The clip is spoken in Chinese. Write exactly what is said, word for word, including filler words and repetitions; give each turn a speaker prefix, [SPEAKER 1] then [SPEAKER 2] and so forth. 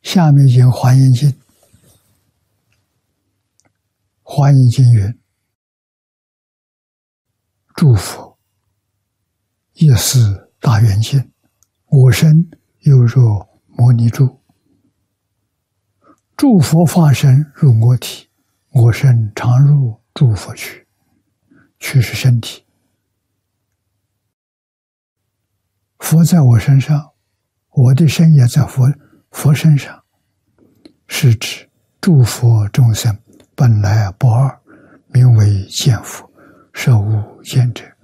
[SPEAKER 1] 下面经华严经，华严经云：诸佛亦是大圆镜，我身犹若摩尼珠。诸佛化身入我体，我身常入诸佛去。去是身体，佛在我身上，我的身也在佛佛身上，是指诸佛众生本来不二，名为见佛，实无见者。